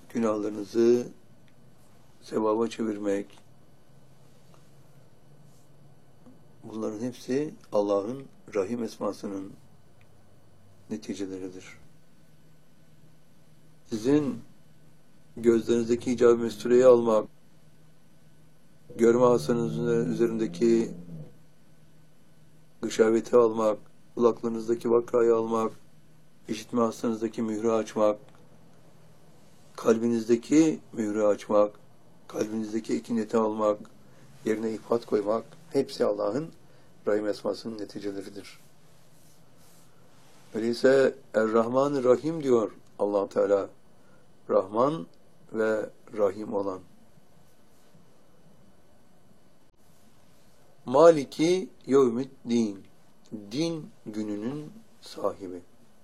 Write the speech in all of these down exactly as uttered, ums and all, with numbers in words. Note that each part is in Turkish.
günahlarınızı sevaba çevirmek, bunların hepsi Allah'ın Rahim esmasının neticeleridir. Sizin gözlerinizdeki icab-ı mestureyi almak, görme hastanızın üzerindeki gışaveti almak, kulaklarınızdaki vakayı almak, işitme hastanızdaki mührü açmak, kalbinizdeki mührü açmak, kalbinizdeki ekineti almak, yerine ifat koymak, hepsi Allah'ın Rahim esmasının neticeleridir. Öyleyse Er-Rahman Rahim diyor Allah Teala. Rahman ve Rahim olan. Maliki Yevmiddin. Din gününün sahibi.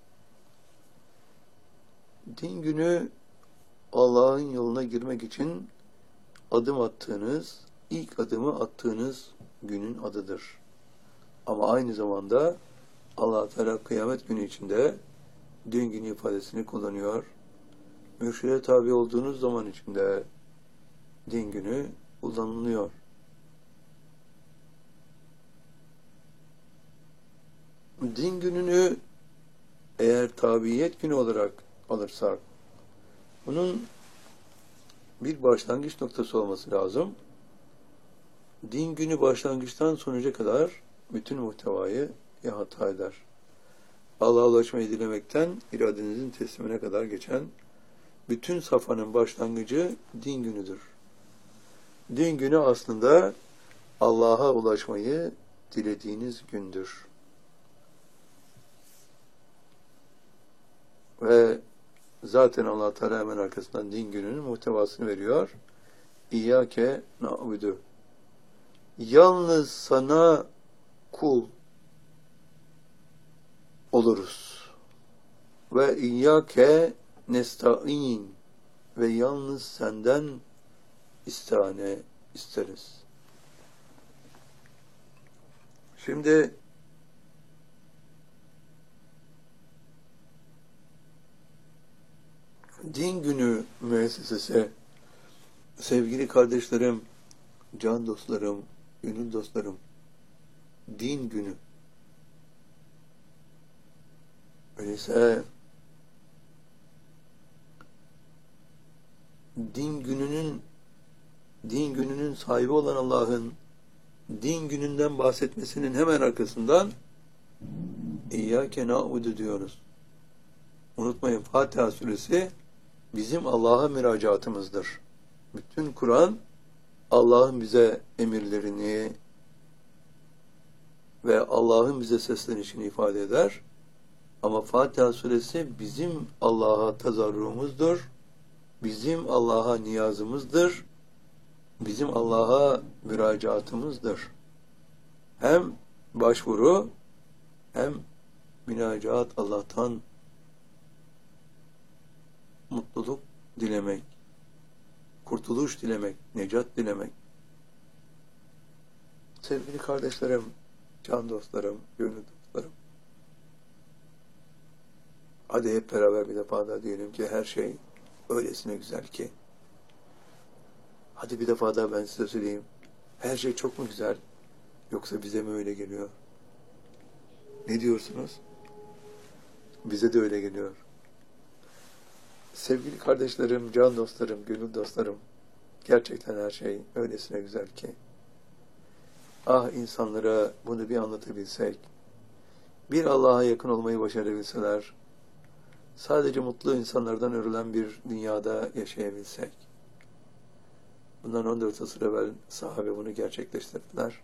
Din günü Allah'ın yoluna girmek için adım attığınız, ilk adımı attığınız günün adıdır. Ama aynı zamanda Allah Teala kıyamet günü içinde din günü ifadesini kullanıyor. Mürşide tabi olduğunuz zaman içinde din günü kullanılıyor. Din gününü eğer tabiyet günü olarak alırsak, bunun bir başlangıç noktası olması lazım. Din günü başlangıçtan sonuca kadar bütün muhtevayı ihata eder. Allah'a ulaşmayı dilemekten iradenizin teslimine kadar geçen bütün safhanın başlangıcı din günüdür. Din günü aslında Allah'a ulaşmayı dilediğiniz gündür. Ve zaten Allah Teala hemen arkasından din gününün muhtevasını veriyor. İyyâke na'budu. Yalnız sana kul oluruz. Ve iyyâke nesta'in. Ve yalnız senden istihane isteriz. Şimdi Din Günü müessesesi, sevgili kardeşlerim, can dostlarım, gönül dostlarım, Din Günü. Öyleyse Din Günü'nün Din Günü'nün sahibi olan Allah'ın Din Günü'nden bahsetmesinin hemen arkasından İyyâke na'budu diyoruz. Unutmayın, Fatiha suresi bizim Allah'a müracaatımızdır. Bütün Kur'an Allah'ın bize emirlerini ve Allah'ın bize seslenişini ifade eder. Ama Fatiha suresi bizim Allah'a tazarruğumuzdur. Bizim Allah'a niyazımızdır. Bizim Allah'a müracaatımızdır. Hem başvuru hem münacaat, Allah'tan mutluluk dilemek, kurtuluş dilemek, necat dilemek. Sevgili kardeşlerim, can dostlarım, gönül dostlarım, hadi hep beraber bir defa daha diyelim ki her şey öylesine güzel ki. Hadi bir defa daha ben size söyleyeyim. Her şey çok mu güzel? Yoksa bize mi öyle geliyor? Ne diyorsunuz? Bize de öyle geliyor. Sevgili kardeşlerim, can dostlarım, gönül dostlarım, gerçekten her şey öylesine güzel ki. Ah, insanlara bunu bir anlatabilsek, bir Allah'a yakın olmayı başarabilseler, sadece mutlu insanlardan örülen bir dünyada yaşayabilsek. Bundan on dört asır evvel sahabe bunu gerçekleştirdiler.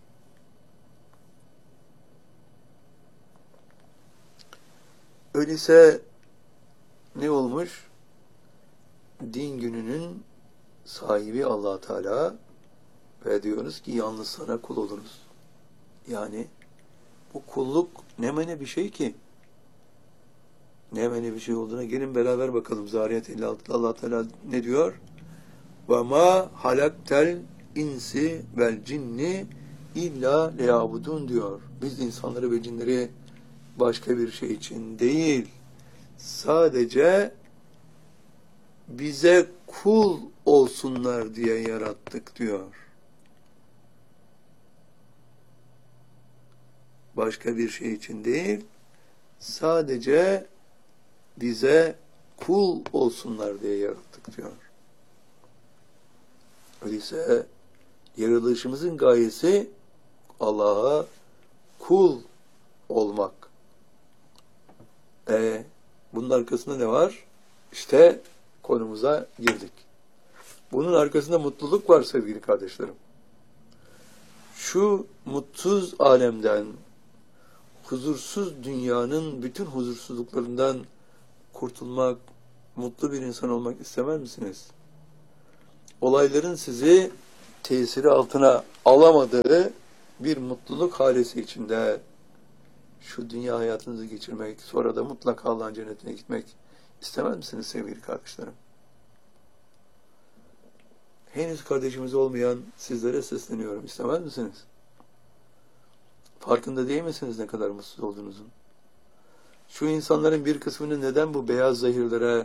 Öyleyse ne olmuş? Din gününün sahibi Allah Teala ve diyoruz ki yalnız sana kul oluruz. Yani bu kulluk ne mene bir şey ki? Ne mene bir şey olduğuna gelin beraber bakalım. Zariyat elli altıda Allah Teala ne diyor? وَمَا halaktel insi vel cinni illa leyabudun diyor. Biz insanları ve cinleri başka bir şey için değil, sadece bize kul olsunlar diye yarattık diyor. Başka bir şey için değil, sadece bize kul olsunlar diye yarattık diyor. Öyleyse yaratılışımızın gayesi Allah'a kul olmak. E, bunun arkasında ne var? İşte konumuza girdik. Bunun arkasında mutluluk var sevgili kardeşlerim. Şu mutsuz alemden, huzursuz dünyanın bütün huzursuzluklarından kurtulmak, mutlu bir insan olmak istemez misiniz? Olayların sizi tesiri altına alamadığı bir mutluluk halesi içinde şu dünya hayatınızı geçirmek, sonra da mutlaka Allah'ın cennetine gitmek istemez misiniz sevgili kardeşlerim? Henüz kardeşimiz olmayan sizlere sesleniyorum. İstemez misiniz? Farkında değil misiniz ne kadar mutsuz olduğunuzun? Şu insanların bir kısmının neden bu beyaz zehirlere,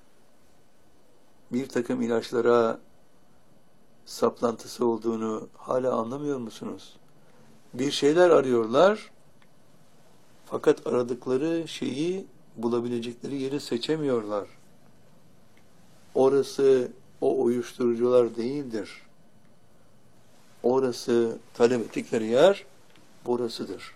bir takım ilaçlara saplantısı olduğunu hala anlamıyor musunuz? Bir şeyler arıyorlar, fakat aradıkları şeyi bulabilecekleri yeri seçemiyorlar. Orası o uyuşturucular değildir. Orası talep ettikleri yer burasıdır.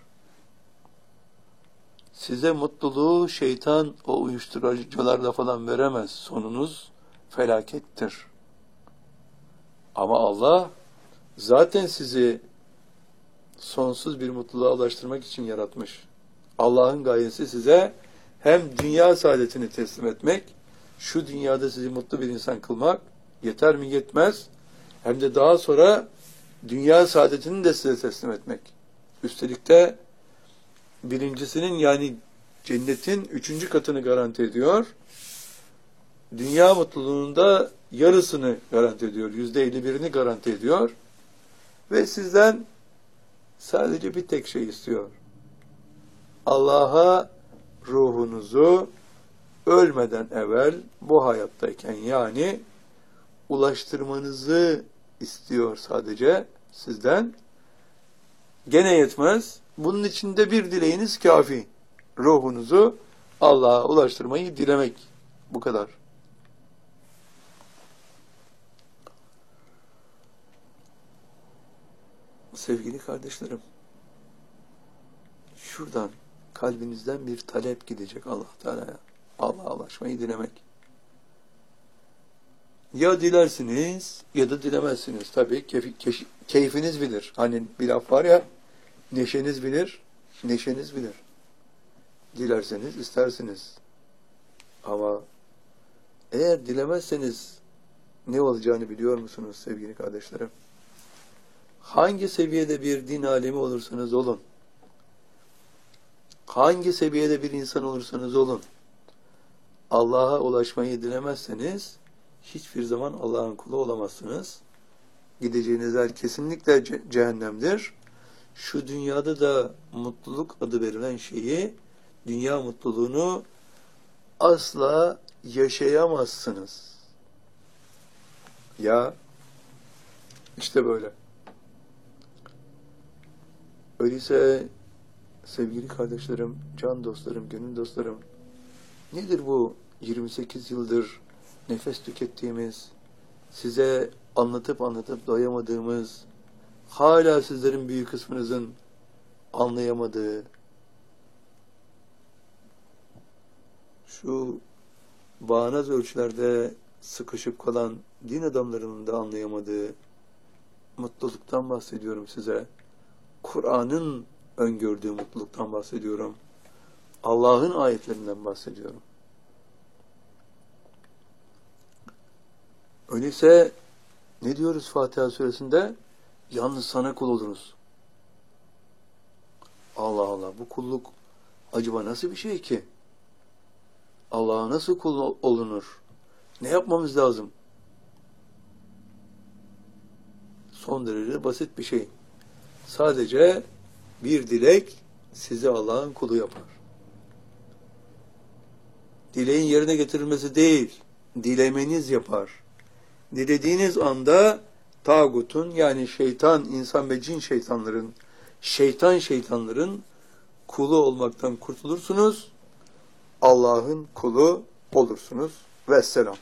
Size mutluluğu şeytan o uyuşturucularla falan veremez. Sonunuz felakettir. Ama Allah zaten sizi sonsuz bir mutluluğa ulaştırmak için yaratmış. Allah'ın gayesi size hem dünya saadetini teslim etmek, şu dünyada sizi mutlu bir insan kılmak yeter mi yetmez, hem de daha sonra dünya saadetini de size teslim etmek. Üstelik de birincisinin yani cennetin üçüncü katını garanti ediyor. Dünya mutluluğunun da yarısını garanti ediyor. Yüzde elli birini garanti ediyor. Ve sizden sadece bir tek şey istiyor. Allah'a ruhunuzu ölmeden evvel bu hayattayken yani ulaştırmanızı istiyor sadece sizden. Gene yetmez. Bunun için de bir dileğiniz kafi. Ruhunuzu Allah'a ulaştırmayı dilemek. Bu kadar. Sevgili kardeşlerim, şuradan kalbinizden bir talep gidecek Allah Teala'ya. Allah'a ulaşmayı dilemek. Ya dilersiniz ya da dilemezsiniz. Tabii keyf, keyfiniz bilir. Hani bir laf var ya, neşeniz bilir, neşeniz bilir. Dilerseniz istersiniz. Ama eğer dilemezseniz ne olacağını biliyor musunuz sevgili kardeşlerim? Hangi seviyede bir din alemi olursanız olun, hangi seviyede bir insan olursanız olun, Allah'a ulaşmayı dilemezseniz hiçbir zaman Allah'ın kulu olamazsınız. Gideceğiniz yer kesinlikle ce cehennemdir. Şu dünyada da mutluluk adı verilen şeyi, dünya mutluluğunu asla yaşayamazsınız. Ya işte böyle. Öyleyse sevgili kardeşlerim, can dostlarım, gönül dostlarım, nedir bu yirmi sekiz yıldır nefes tükettiğimiz, size anlatıp anlatıp doyamadığımız, hala sizlerin büyük kısmınızın anlayamadığı, şu bağnaz ölçülerde sıkışıp kalan din adamlarının da anlayamadığı mutluluktan bahsediyorum size. Kur'an'ın öngördüğü mutluluktan bahsediyorum. Allah'ın ayetlerinden bahsediyorum. Öyleyse ne diyoruz Fatiha suresinde? Yalnız sana kul oluruz. Allah Allah, bu kulluk acaba nasıl bir şey ki? Allah'a nasıl kul olunur? Ne yapmamız lazım? Son derece basit bir şey. Sadece bir dilek sizi Allah'ın kulu yapar. Dileğin yerine getirilmesi değil, dilemeniz yapar. Dilediğiniz anda tağutun yani şeytan, insan ve cin şeytanların, şeytan şeytanların kulu olmaktan kurtulursunuz. Allah'ın kulu olursunuz. Vesselam.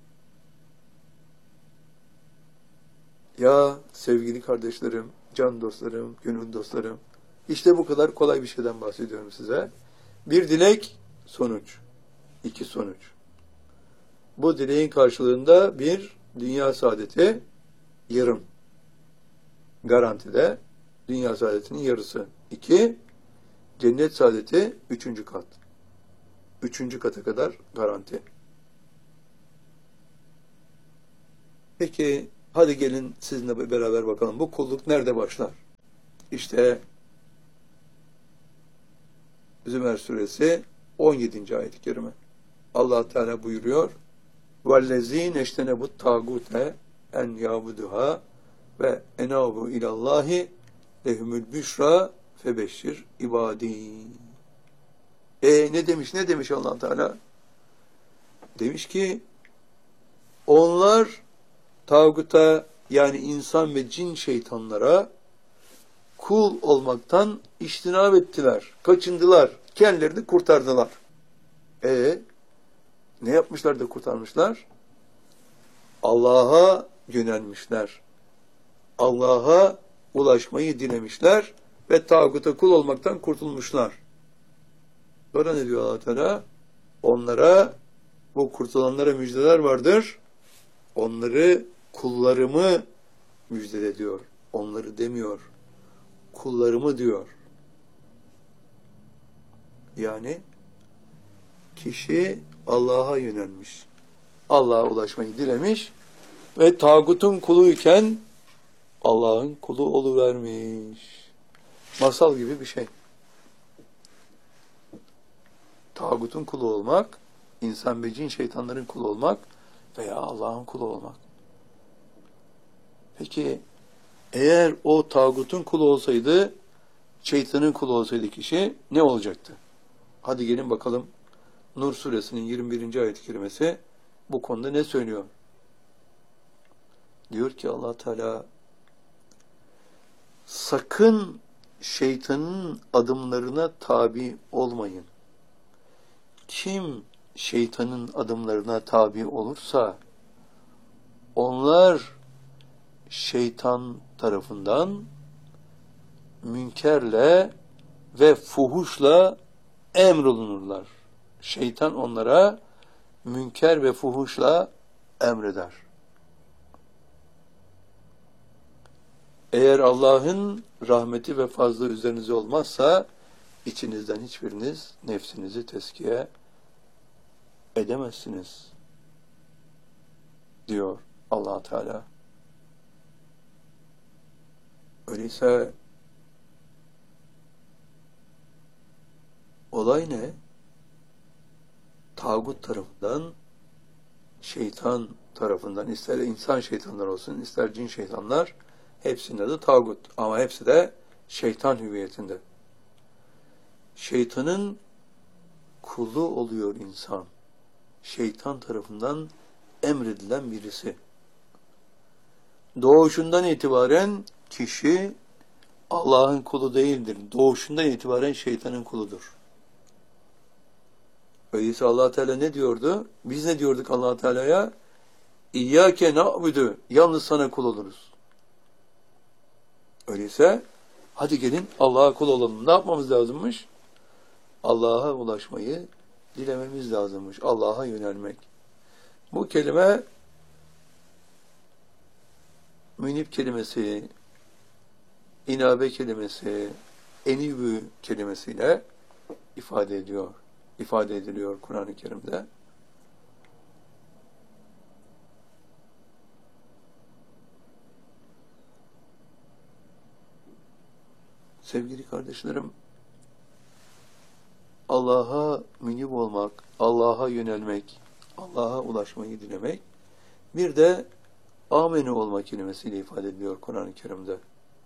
Ya sevgili kardeşlerim, can dostlarım, gönül dostlarım, işte bu kadar kolay bir şeyden bahsediyorum size. Bir dilek, sonuç. İki sonuç. Bu dileğin karşılığında bir dünya saadeti, yarım. Garantide dünya saadetinin yarısı. İki, cennet saadeti üçüncü kat. Üçüncü kata kadar garanti. Peki, hadi gelin sizinle beraber bakalım. Bu kulluk nerede başlar? İşte Zümer suresi on yedinci ayet-i kerime. Allah Teala buyuruyor: وَالَّذ۪ينَ اَشْتَنَبُ التَّاغُوتَ اَنْ يَعْبُدُهَا ve enabu ilallahi lehumul büşra febeşşir ibadî. E ne demiş, ne demiş Allah Teala? Demiş ki, onlar tağuta yani insan ve cin şeytanlara kul olmaktan içtinab ettiler, kaçındılar, kendilerini kurtardılar. E ne yapmışlar da kurtarmışlar? Allah'a yönelmişler. Allah'a ulaşmayı dilemişler ve tağuta kul olmaktan kurtulmuşlar. Sonra ne diyor Allah Teala? Onlara, bu kurtulanlara müjdeler vardır. Onları, kullarımı müjdele diyor. Onları demiyor. Kullarımı diyor. Yani kişi Allah'a yönelmiş. Allah'a ulaşmayı dilemiş ve tağutun kuluyken Allah'ın kulu oluvermiş. Masal gibi bir şey. Tağutun kulu olmak, insan ve cin şeytanların kulu olmak veya Allah'ın kulu olmak. Peki, eğer o tağutun kulu olsaydı, şeytanın kulu olsaydı kişi ne olacaktı? Hadi gelin bakalım. Nur suresinin yirmi birinci ayet-i kerimesi bu konuda ne söylüyor? Diyor ki Allah Teala, sakın şeytanın adımlarına tabi olmayın. Kim şeytanın adımlarına tabi olursa, onlar şeytan tarafından münkerle ve fuhuşla emrolunurlar. Şeytan onlara münker ve fuhuşla emreder. Eğer Allah'ın rahmeti ve fazlı üzerinize olmazsa, içinizden hiçbiriniz nefsinizi tezkiye edemezsiniz, diyor Allah Teala. Öyleyse olay ne? Tağut tarafından, şeytan tarafından, ister insan şeytanlar olsun, ister cin şeytanlar, hepsinin adı tağut. Ama hepsi de şeytan hüviyetinde. Şeytanın kulu oluyor insan. Şeytan tarafından emredilen birisi. Doğuşundan itibaren kişi Allah'ın kulu değildir. Doğuşundan itibaren şeytanın kuludur. Öyleyse Allah Teala ne diyordu? Biz ne diyorduk Allah Teala'ya? İyyâke na'budu. Yalnız sana kul oluruz. Öyleyse hadi gelin Allah'a kul olalım. Ne yapmamız lazımmış? Allah'a ulaşmayı dilememiz lazımmış. Allah'a yönelmek. Bu kelime münib kelimesi, inabe kelimesi, enibü kelimesiyle ifade ediyor. ifade ediliyor Kur'an-ı Kerim'de. Sevgili kardeşlerim, Allah'a münib olmak, Allah'a yönelmek, Allah'a ulaşmayı dilemek, bir de amenü olma kelimesiyle ifade ediliyor Kur'an-ı Kerim'de.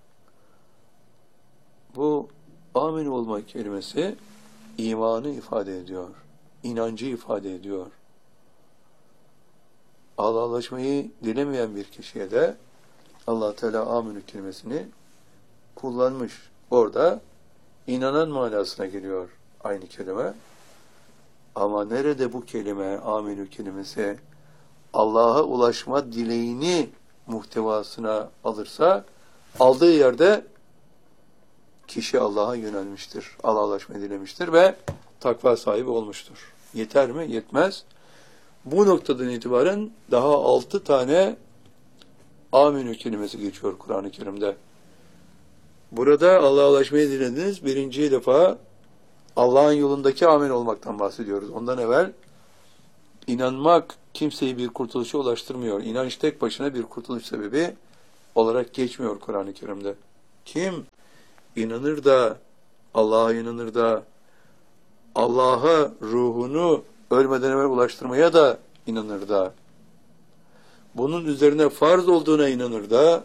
Bu amenü olma kelimesi imanı ifade ediyor, inancı ifade ediyor. Allah'laşmayı dilemeyen bir kişiye de Allah Teala amenü kelimesini kullanmış. Orada inanan manasına geliyor aynı kelime. Ama nerede bu kelime, amenü kelimesi Allah'a ulaşma dileğini muhtevasına alırsa, aldığı yerde kişi Allah'a yönelmiştir. Allah'a ulaşmayı dilemiştir ve takva sahibi olmuştur. Yeter mi? Yetmez. Bu noktadan itibaren daha altı tane amenü kelimesi geçiyor Kur'an-ı Kerim'de. Burada Allah'a ulaşmayı dilediniz. Birinci defa Allah'ın yolundaki amin olmaktan bahsediyoruz. Ondan evvel inanmak kimseyi bir kurtuluşa ulaştırmıyor. İnanç tek başına bir kurtuluş sebebi olarak geçmiyor Kur'an-ı Kerim'de. Kim inanır da, Allah'a inanır da, Allah'a ruhunu ölmeden evvel ulaştırmaya da inanır da, bunun üzerine farz olduğuna inanır da,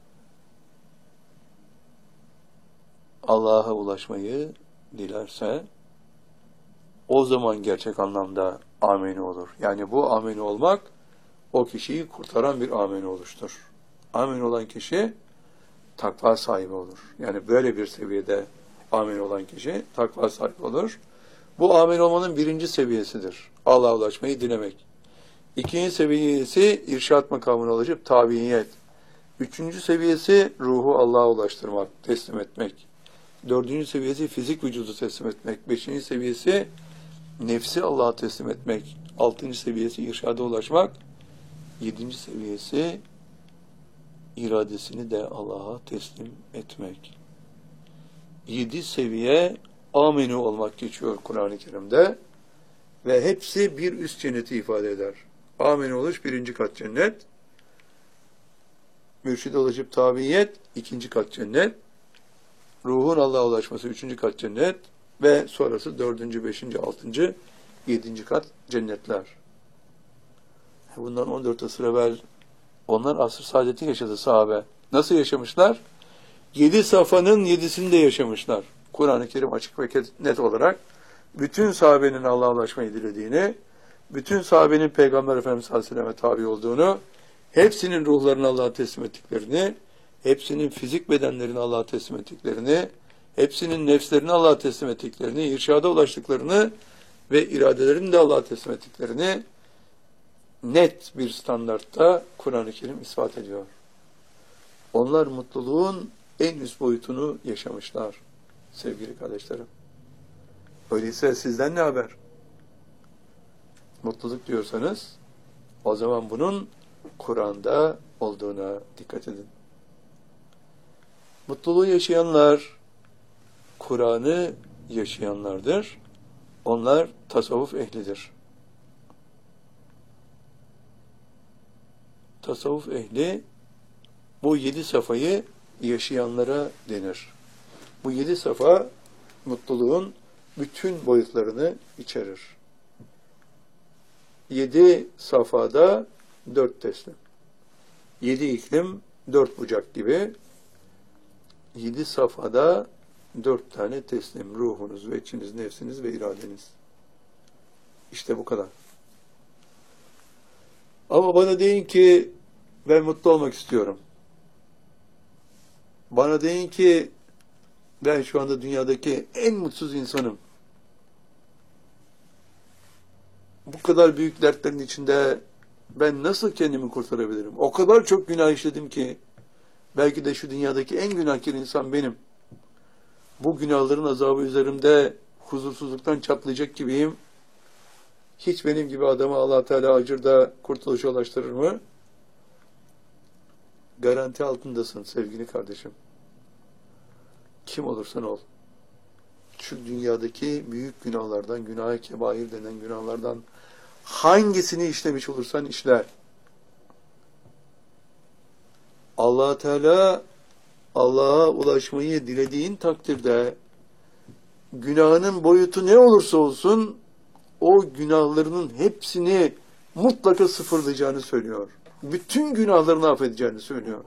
Allah'a ulaşmayı dilerse, o zaman gerçek anlamda ameni olur. Yani bu ameni olmak, o kişiyi kurtaran bir ameni oluştur. Ameni olan kişi, takva sahibi olur. Yani böyle bir seviyede ameni olan kişi, takva sahibi olur. Bu ameni olmanın birinci seviyesidir. Allah'a ulaşmayı dilemek. İkinci seviyesi, irşat makamına ulaşıp tabiyet. Üçüncü seviyesi, ruhu Allah'a ulaştırmak, teslim etmek. Dördüncü seviyesi, fizik vücudu teslim etmek. Beşinci seviyesi, nefsi Allah'a teslim etmek. Altıncı seviyesi, irşada ulaşmak. Yedinci seviyesi, iradesini de Allah'a teslim etmek. Yedi seviye ameni olmak geçiyor Kur'an-ı Kerim'de ve hepsi bir üst cenneti ifade eder. Ameni oluş birinci kat cennet, mürşide ulaşıp tabiyet ikinci kat cennet, ruhun Allah'a ulaşması üçüncü kat cennet ve sonrası dördüncü, beşinci, altıncı, yedinci kat cennetler. Bundan on dört asır evvel onlar asr saadeti yaşadı sahabe. Nasıl yaşamışlar? Yedi safhanın yedisinde yaşamışlar. Kur'an-ı Kerim açık ve net olarak bütün sahabenin Allah'a ulaşmayı dilediğini, bütün sahabenin Peygamber Efendimiz Aleyhisselam'a tabi olduğunu, hepsinin ruhlarını Allah'a teslim ettiklerini, hepsinin fizik bedenlerini Allah'a teslim ettiklerini, hepsinin nefslerini Allah'a teslim ettiklerini, irşada ulaştıklarını ve iradelerini de Allah'a teslim ettiklerini net bir standartta Kur'an-ı Kerim ispat ediyor. Onlar mutluluğun en üst boyutunu yaşamışlar sevgili kardeşlerim. Öyleyse sizden ne haber? Mutluluk diyorsanız o zaman bunun Kur'an'da olduğuna dikkat edin. Mutluluğu yaşayanlar Kur'an'ı yaşayanlardır. Onlar tasavvuf ehlidir. Tasavvuf ehli bu yedi safayı yaşayanlara denir. Bu yedi safa mutluluğun bütün boyutlarını içerir. Yedi safhada dört teslim. Yedi iklim, dört bucak gibi. Yedi safhada dört tane teslim. Ruhunuz ve içiniz, nefsiniz ve iradeniz. İşte bu kadar. Ama bana deyin ki ben mutlu olmak istiyorum. Bana deyin ki ben şu anda dünyadaki en mutsuz insanım. Bu kadar büyük dertlerin içinde ben nasıl kendimi kurtarabilirim? O kadar çok günah işledim ki belki de şu dünyadaki en günahkar insan benim. Bu günahların azabı üzerimde huzursuzluktan çatlayacak gibiyim. Hiç benim gibi adamı Allah Teala acır da kurtuluşa ulaştırır mı? Garanti altındasın sevgili kardeşim. Kim olursan ol. Şu dünyadaki büyük günahlardan, günah-ı kebair denen günahlardan hangisini işlemiş olursan işle. Allah Teala Allah'a ulaşmayı dilediğin takdirde günahının boyutu ne olursa olsun o günahlarının hepsini mutlaka sıfırlayacağını söylüyor. Bütün günahlarını affedeceğini söylüyor.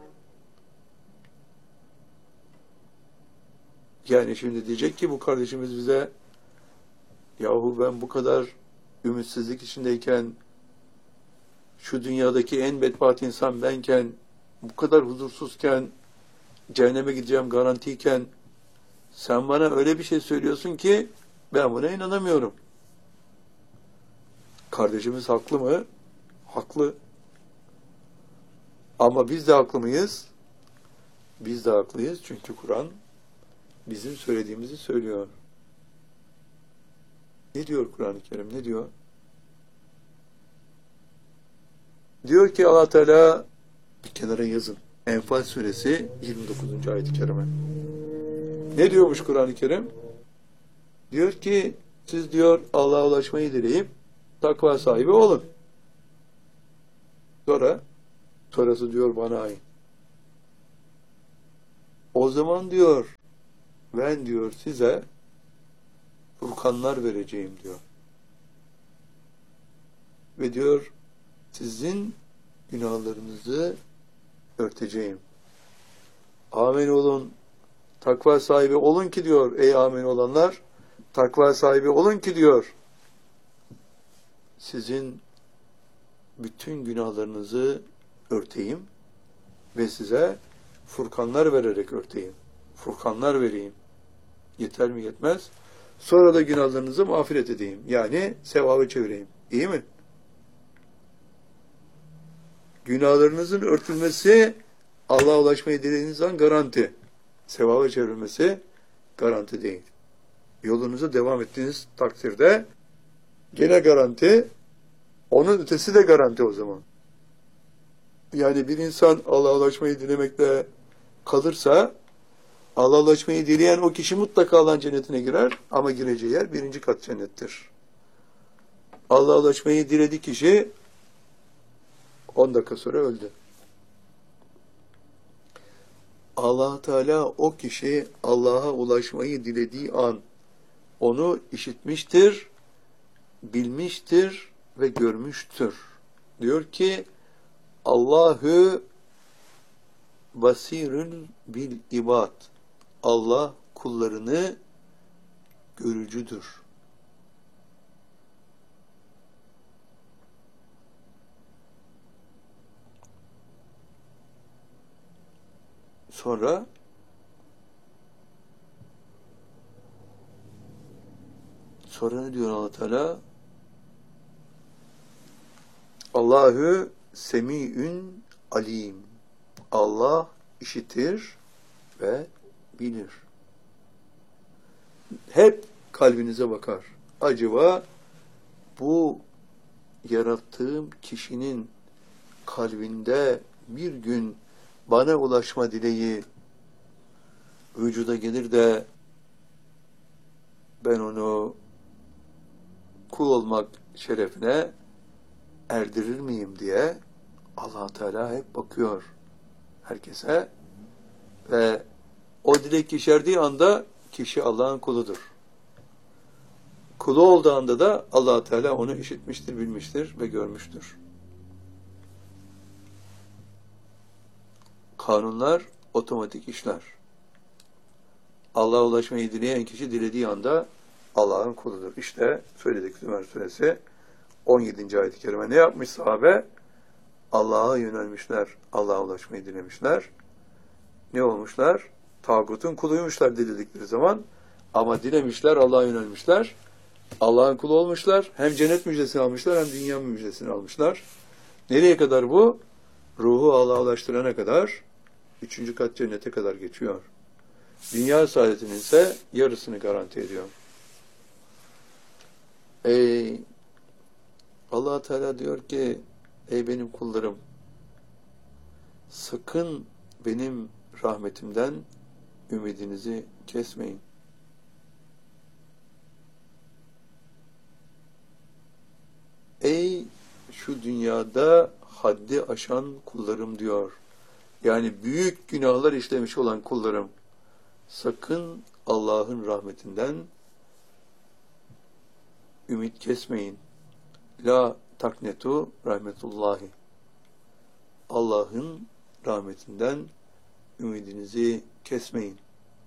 Yani şimdi diyecek ki bu kardeşimiz bize yahu ben bu kadar ümitsizlik içindeyken şu dünyadaki en bedbaht insan benken, bu kadar huzursuzken, cehenneme gideceğim garantiyken, sen bana öyle bir şey söylüyorsun ki ben buna inanamıyorum. Kardeşimiz haklı mı? Haklı. Ama biz de haklı mıyız? Biz de haklıyız çünkü Kur'an bizim söylediğimizi söylüyor. Ne diyor Kur'an-ı Kerim? Ne diyor? Diyor ki Allah Teala, bir kenara yazın. Enfal suresi yirmi dokuzuncu ayet-i kerime. Ne diyormuş Kur'an-ı Kerim? Diyor ki siz diyor Allah'a ulaşmayı dileyip takva sahibi olun. Sonra sonrası diyor bana ait. O zaman diyor ben diyor size furkanlar vereceğim diyor. Ve diyor sizin günahlarınızı örteceğim. Amin olun. Takva sahibi olun ki diyor ey amin olanlar. Takva sahibi olun ki diyor sizin bütün günahlarınızı örteyim ve size furkanlar vererek örteyim. Furkanlar vereyim. Yeter mi yetmez? Sonra da günahlarınızı mağfiret edeyim. Yani sevabı çevireyim. İyi mi? Günahlarınızın örtülmesi Allah'a ulaşmayı dilediğiniz an garanti. Sevaba çevrilmesi garanti değil. Yolunuza devam ettiğiniz takdirde gene garanti, onun ötesi de garanti o zaman. Yani bir insan Allah'a ulaşmayı dilemekle kalırsa Allah'a ulaşmayı dileyen o kişi mutlaka Allah'ın cennetine girer ama gireceği yer birinci kat cennettir. Allah'a ulaşmayı diledi kişi on dakika sonra öldü. Allah Teala o kişi Allah'a ulaşmayı dilediği an onu işitmiştir, bilmiştir ve görmüştür. Diyor ki Allahu basirun bil ibad. Allah kullarını görücüdür. Sonra sonra ne diyor Allah Teala? Allahu semi'ün alim. Allah işitir ve bilir. Hep kalbinize bakar. Acaba bu yarattığım kişinin kalbinde bir gün bana ulaşma dileği vücuda gelir de ben onu kul olmak şerefine erdirir miyim diye Allah Teala hep bakıyor herkese ve o dilek yeşerdiği anda kişi Allah'ın kuludur. Kulu olduğu anda da Allah Teala onu işitmiştir, bilmiştir ve görmüştür. Kanunlar otomatik işler. Allah'a ulaşmayı dileyen kişi dilediği anda Allah'ın kuludur. İşte söyledik Zümer suresi on yedinci ayet-i kerime. Ne yapmış sahabe? Allah'a yönelmişler. Allah'a ulaşmayı dilemişler. Ne olmuşlar? Tağutun kuluymuşlar diledikleri zaman. Ama dilemişler, Allah'a yönelmişler. Allah'ın kulu olmuşlar. Hem cennet müjdesini almışlar hem dünya müjdesini almışlar. Nereye kadar bu? Ruhu Allah'a ulaştırana kadar, üçüncü kat cennete kadar geçiyor. Dünya saadetinin ise yarısını garanti ediyor. Ey Allah Teala diyor ki, ey benim kullarım, sakın benim rahmetimden ümidinizi kesmeyin. Ey şu dünyada haddi aşan kullarım diyor. Yani büyük günahlar işlemiş olan kullarım. Sakın Allah'ın rahmetinden ümit kesmeyin. La taknetu rahmetullahi. Allah'ın rahmetinden ümidinizi kesmeyin.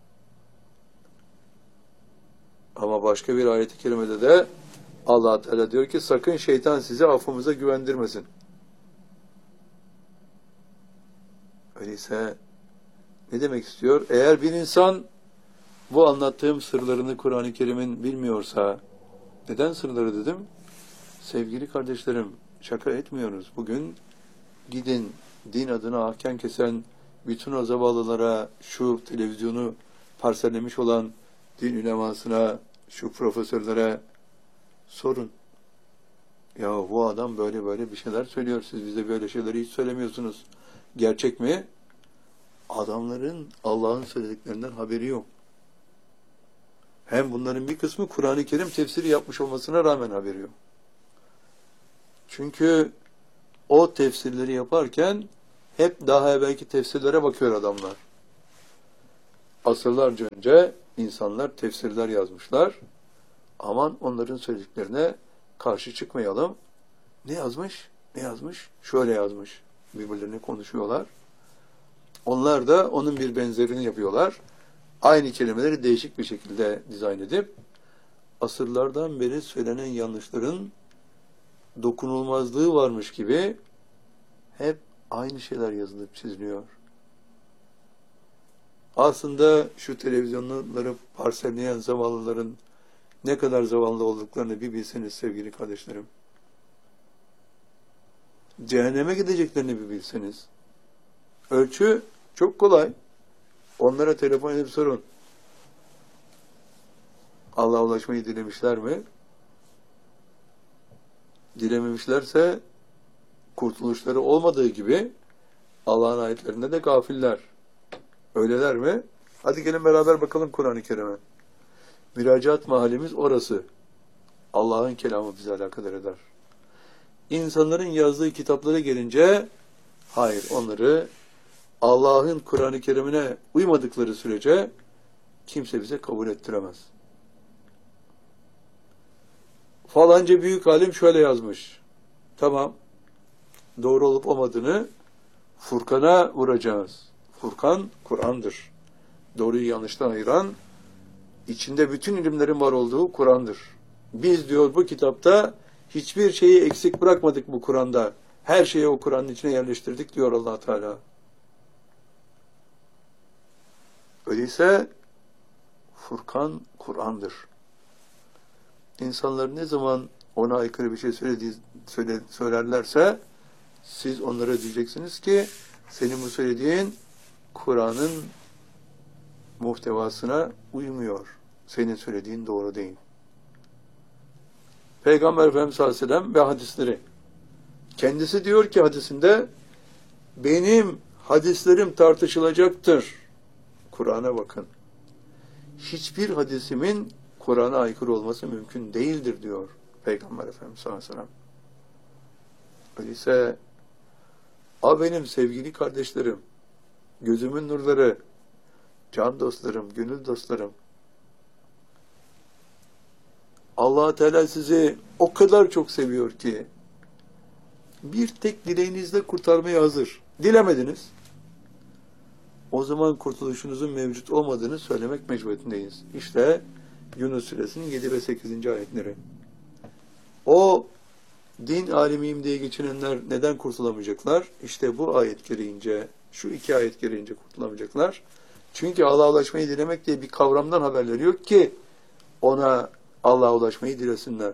Ama başka bir ayet-i kerimede de Allah Teala diyor ki sakın şeytan sizi affımıza güvendirmesin. Öyleyse ne demek istiyor? Eğer bir insan bu anlattığım sırlarını Kur'an-ı Kerim'in bilmiyorsa, neden sırları dedim? Sevgili kardeşlerim, şaka etmiyoruz. Bugün gidin din adına ahkam kesen bütün o zavallılara, şu televizyonu parsellemiş olan din ulemasına, şu profesörlere sorun. Ya bu adam böyle böyle bir şeyler söylüyor. Siz bize böyle şeyleri hiç söylemiyorsunuz. Gerçek mi? Adamların Allah'ın söylediklerinden haberi yok. Hem bunların bir kısmı Kur'an-ı Kerim tefsiri yapmış olmasına rağmen haberi yok. Çünkü o tefsirleri yaparken hep daha evvelki tefsirlere bakıyor adamlar. Asırlarca önce insanlar tefsirler yazmışlar. Aman onların söylediklerine karşı çıkmayalım. Ne yazmış? Ne yazmış? Şöyle yazmış. Birbirlerine konuşuyorlar. Onlar da onun bir benzerini yapıyorlar. Aynı kelimeleri değişik bir şekilde dizayn edip asırlardan beri söylenen yanlışların dokunulmazlığı varmış gibi hep aynı şeyler yazılıp çiziliyor. Aslında şu televizyonları parselleyen zavallıların ne kadar zavallı olduklarını bir bilseniz sevgili kardeşlerim. Cehenneme gideceklerini bir bilseniz. Ölçü çok kolay. Onlara telefon edip sorun. Allah'a ulaşmayı dilemişler mi? Dilememişlerse kurtuluşları olmadığı gibi Allah'ın ayetlerinde de gafiller. Öyleler mi? Hadi gelin beraber bakalım Kur'an-ı Kerim'e. Müracaat mahallimiz orası. Allah'ın kelamı bizi alakadar eder. İnsanların yazdığı kitaplara gelince hayır, onları Allah'ın Kur'an-ı Kerim'ine uymadıkları sürece kimse bize kabul ettiremez. Falanca büyük alim şöyle yazmış. Tamam. Doğru olup olmadığını Furkan'a vuracağız. Furkan, Kur'an'dır. Doğruyu yanlıştan ayıran, içinde bütün ilimlerin var olduğu Kur'an'dır. Biz diyor bu kitapta hiçbir şeyi eksik bırakmadık bu Kur'an'da. Her şeyi o Kur'an'ın içine yerleştirdik diyor Allah Teala. Öyleyse Furkan Kur'an'dır. İnsanlar ne zaman ona aykırı bir şey söylediği, söyle, söylerlerse siz onlara diyeceksiniz ki senin bu söylediğin Kur'an'ın muhtevasına uymuyor. Senin söylediğin doğru değil. Peygamber Efendimiz sallallahu aleyhi ve sellem ve hadisleri. Kendisi diyor ki hadisinde benim hadislerim tartışılacaktır. Kur'an'a bakın. Hiçbir hadisimin Kur'an'a aykırı olması mümkün değildir diyor Peygamber Efendimiz sallallahu aleyhi ve sellem. Öyleyse a benim sevgili kardeşlerim, gözümün nurları, can dostlarım, gönül dostlarım, Allah Teala sizi o kadar çok seviyor ki bir tek dileğinizle kurtarmaya hazır. Dilemediniz. O zaman kurtuluşunuzun mevcut olmadığını söylemek mecburiyetindeyiz. İşte Yunus Suresinin yedi ve sekizinci ayetleri. O din alimiyim diye geçinenler neden kurtulamayacaklar? İşte bu ayet gereğince, şu iki ayet gereğince kurtulamayacaklar. Çünkü Allah'a ulaşmayı dilemek diye bir kavramdan haberleri yok ki ona Allah'a ulaşmayı dilesinler.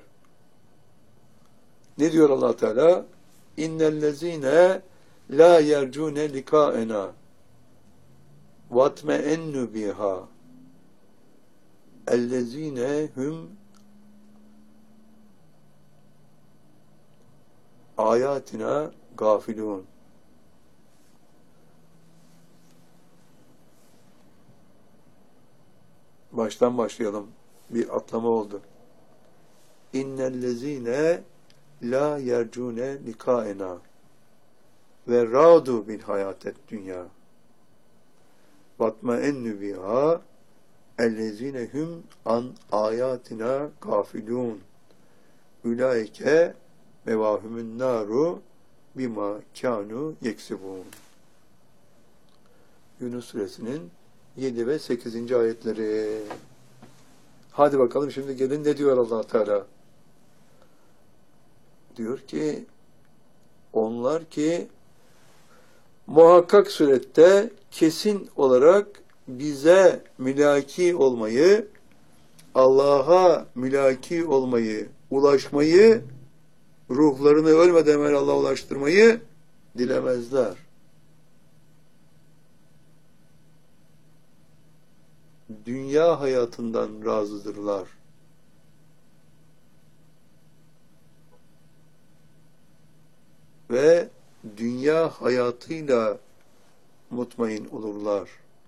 Ne diyor Allah Teala? İnnellezîne lâ yercûne likâenâ vatme'ennu biha ellezîne hum ayatina gafilûn. Baştan başlayalım. Bir atlama oldu. İnnellezîne la yercûne likâenâ ve râdû bil hayâtet dünya vatme'ennu biha ellezîne hum an ayatina gafilûn ulaike mevâhumün nâru bima kânû yeksibûn. Yunus Suresinin yedi ve sekizinci ayetleri. Hadi bakalım şimdi gelin ne diyor Allah Teala? Diyor ki onlar ki muhakkak surette kesin olarak bize mülaki olmayı, Allah'a mülaki olmayı, ulaşmayı, ruhlarını ölmeden evvel Allah'a ulaştırmayı dilemezler. Dünya hayatından razıdırlar. Ve dünya hayatıyla mutmain olurlar.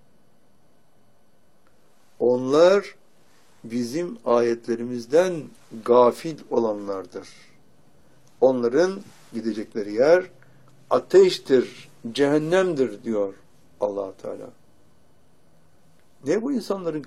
Onlar bizim ayetlerimizden gafil olanlardır. Onların gidecekleri yer ateştir, cehennemdir diyor Allah Teala. Ne bu insanların